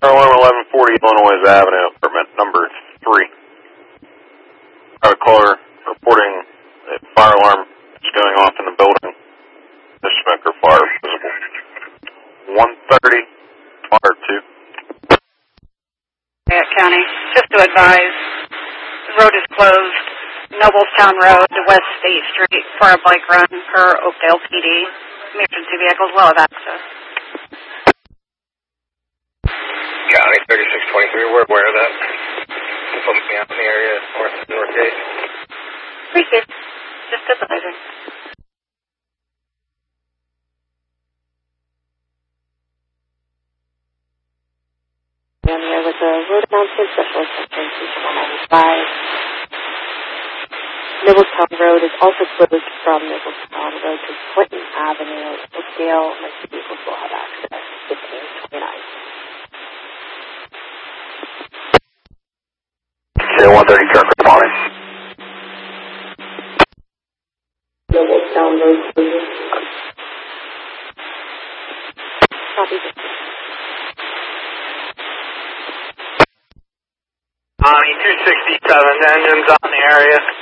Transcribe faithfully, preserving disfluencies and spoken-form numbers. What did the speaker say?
Fire alarm eleven forty Illinois Avenue, apartment number three. Our caller reporting a fire alarm is going off in the building. The smoker fire visible. one thirty, fire two. Fayette County, just to advise, the road is closed. Noblestown Road to West State Street for a bike run per Oakdale P D. Emergency vehicles will have access. County thirty-six twenty-three, we're aware of that. Folks me out in the area north northgate. Appreciate it. Just advising. I'm here with the road announcement specialist at Station one ninety-five. Noblestown Road is also closed from Noblestown Road to Clinton Avenue. Oakdale, emergency vehicles will have access. fifteen twenty-nine. Okay, one thirty, Kirk, good morning. Noblestown Road closed. Copy. Bonnie two sixty-seven, engines on the area.